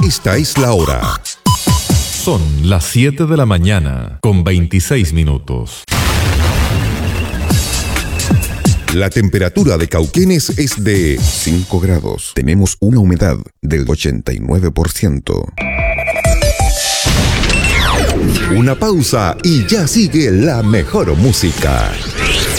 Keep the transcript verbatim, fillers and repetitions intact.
Esta es la hora. Son las siete de la mañana con veintiséis minutos. La temperatura de Cauquenes es de cinco grados. Tenemos una humedad del ochenta y nueve por ciento. Una pausa y ya sigue la mejor música.